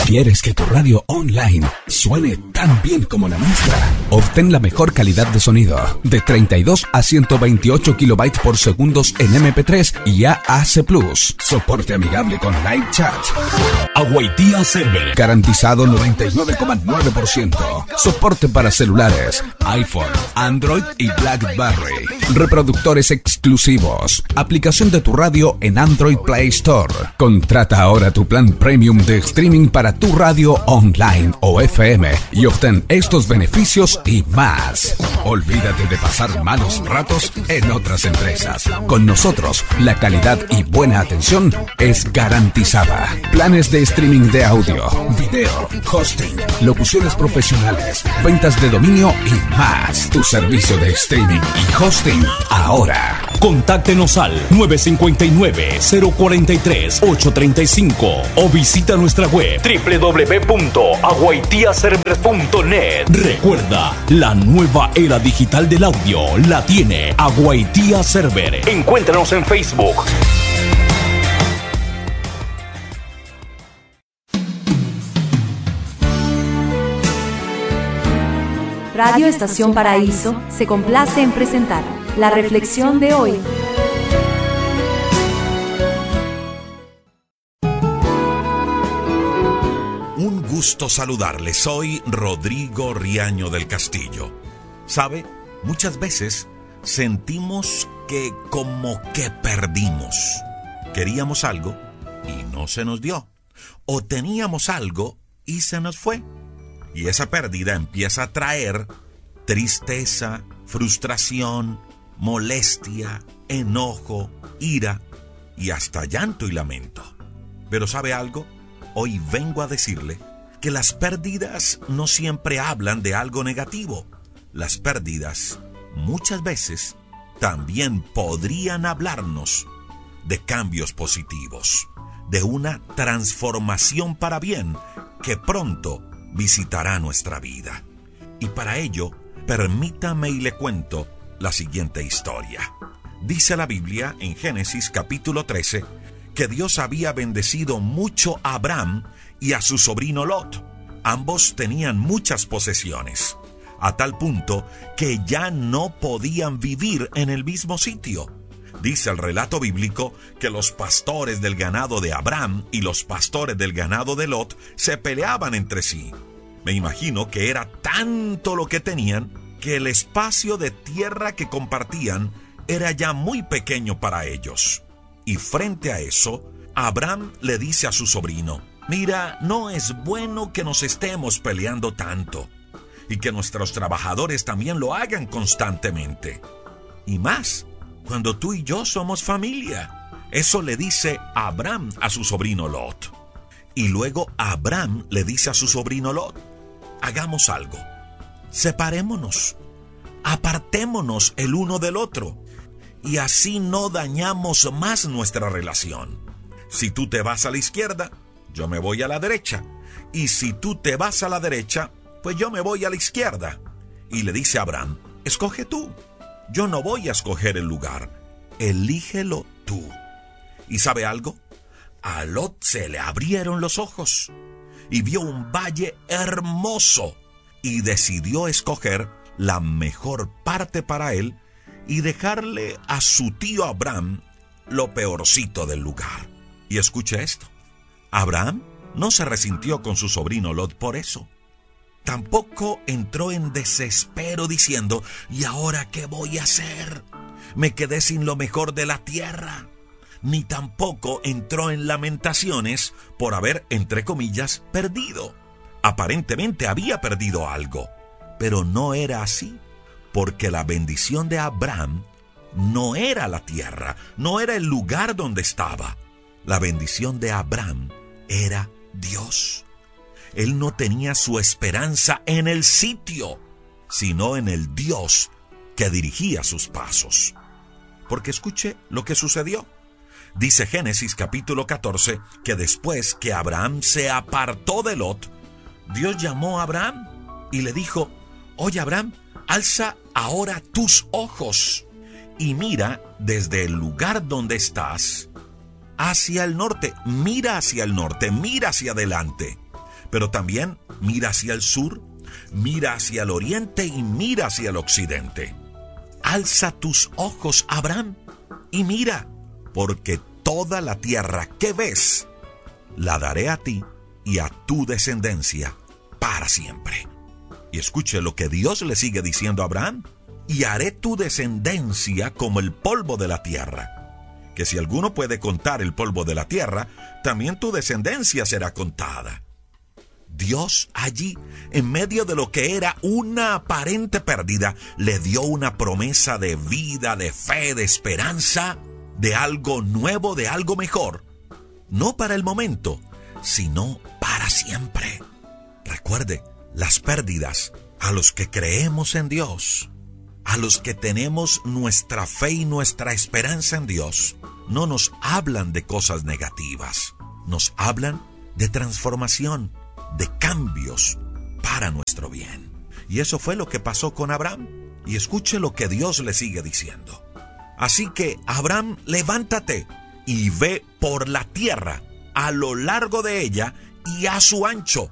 ¿Quieres que tu radio online suene tan bien como la nuestra? Obtén la mejor calidad de sonido, de 32 a 128 kilobytes por segundos en MP3 y AAC+. Soporte amigable con live chat. Aguaitía Server. Garantizado 99,9%. Soporte para celulares, iPhone, Android y BlackBerry. Reproductores exclusivos. Aplicación de tu radio en Android Play Store. Contrata ahora tu plan premium de streaming para tu radio online o FM y obtén estos beneficios y más. Olvídate de pasar malos ratos en otras empresas. Con nosotros, la calidad y buena atención es garantizada. Planes de streaming de audio, video, hosting, locuciones profesionales, ventas de dominio y más. Tu servicio de streaming y hosting ahora. Contáctenos al 959-043-835 o visita nuestra web www.aguaitiaserver.net. Recuerda, la nueva era digital del audio la tiene Aguaitía Server. Encuéntranos en Facebook. Radio Estación Paraíso se complace en presentar la reflexión de hoy. Un gusto saludarle, soy Rodrigo Riaño del Castillo. ¿Sabe? Muchas veces sentimos que como que perdimos. Queríamos algo y no se nos dio. O teníamos algo y se nos fue. Y esa pérdida empieza a traer tristeza, frustración, molestia, enojo, ira y hasta llanto y lamento. Pero ¿sabe algo? Hoy vengo a decirle que las pérdidas no siempre hablan de algo negativo. Las pérdidas muchas veces también podrían hablarnos de cambios positivos, de una transformación para bien que pronto visitará nuestra vida. Y para ello, permítame y le cuento la siguiente historia. Dice la Biblia en Génesis capítulo 13 que Dios había bendecido mucho a Abraham y a su sobrino Lot. Ambos tenían muchas posesiones, a tal punto que ya no podían vivir en el mismo sitio. Dice el relato bíblico que los pastores del ganado de Abraham y los pastores del ganado de Lot se peleaban entre sí. Me imagino que era tanto lo que tenían que el espacio de tierra que compartían era ya muy pequeño para ellos. Y frente a eso, Abraham le dice a su sobrino: mira, no es bueno que nos estemos peleando tanto y que nuestros trabajadores también lo hagan constantemente. Y más, cuando tú y yo somos familia. Eso le dice Abraham a su sobrino Lot. Y luego Abraham le dice a su sobrino Lot: hagamos algo. Separémonos. Apartémonos el uno del otro. Y así no dañamos más nuestra relación. Si tú te vas a la izquierda, yo me voy a la derecha. Y si tú te vas a la derecha, pues yo me voy a la izquierda. Y le dice a Abraham: escoge tú. Yo no voy a escoger el lugar. Elígelo tú. ¿Y sabe algo? A Lot se le abrieron los ojos y vio un valle hermoso y decidió escoger la mejor parte para él y dejarle a su tío Abraham lo peorcito del lugar. Y escuche esto: Abraham no se resintió con su sobrino Lot por eso. Tampoco entró en desespero diciendo: ¿y ahora qué voy a hacer? Me quedé sin lo mejor de la tierra. Ni tampoco entró en lamentaciones por haber, entre comillas, perdido. Aparentemente había perdido algo, pero no era así, porque la bendición de Abraham no era la tierra, no era el lugar donde estaba. La bendición de Abraham era Dios. Él no tenía su esperanza en el sitio, sino en el Dios que dirigía sus pasos. Porque escuche lo que sucedió. Dice Génesis capítulo 14 que después que Abraham se apartó de Lot, Dios llamó a Abraham y le dijo: oye Abraham, alza ahora tus ojos y mira desde el lugar donde estás hacia el norte. Mira hacia el norte, mira hacia adelante. Pero también mira hacia el sur, mira hacia el oriente y mira hacia el occidente. Alza tus ojos, Abraham, y mira, porque toda la tierra que ves, la daré a ti y a tu descendencia para siempre. Y escuche lo que Dios le sigue diciendo a Abraham: y haré tu descendencia como el polvo de la tierra. Que si alguno puede contar el polvo de la tierra, también tu descendencia será contada. Dios allí, en medio de lo que era una aparente pérdida, le dio una promesa de vida, de fe, de esperanza, de algo nuevo, de algo mejor. No para el momento, sino para siempre. Recuerde, las pérdidas, a los que creemos en Dios, a los que tenemos nuestra fe y nuestra esperanza en Dios, no nos hablan de cosas negativas, nos hablan de transformación, de cambios para nuestro bien. Y eso fue lo que pasó con Abraham. Y escuche lo que Dios le sigue diciendo. Así que, Abraham, levántate y ve por la tierra, a lo largo de ella y a su ancho,